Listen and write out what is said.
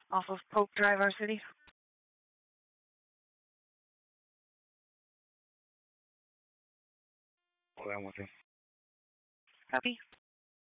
off of Pope Drive, our city. Hold on one second. Copy.